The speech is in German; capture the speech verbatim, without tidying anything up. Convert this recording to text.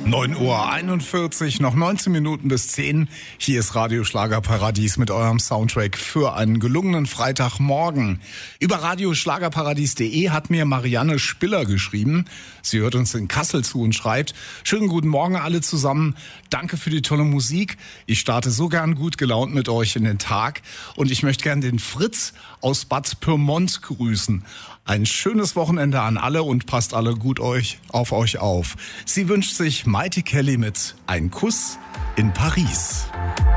neun Uhr einundvierzig, noch neunzehn Minuten bis zehn. Hier ist Radio Schlagerparadies mit eurem Soundtrack für einen gelungenen Freitagmorgen. Über radioschlagerparadies punkt de hat mir Marianne Spiller geschrieben. Sie hört uns in Kassel zu und schreibt: Schönen guten Morgen alle zusammen. Danke für die tolle Musik. Ich starte so gern gut gelaunt mit euch in den Tag. Und ich möchte gern den Fritz aus Bad Pyrmont grüßen. Ein schönes Wochenende an alle und passt alle gut euch auf euch auf. Sie wünscht sich Mighty Kelly mit Ein Kuss in Paris.